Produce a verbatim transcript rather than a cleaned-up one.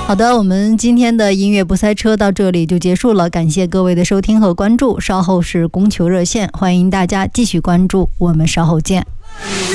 好的，我们今天的音乐不塞车到这里就结束了，感谢各位的收听和关注。稍后是供求热线，欢迎大家继续关注，我们稍后见。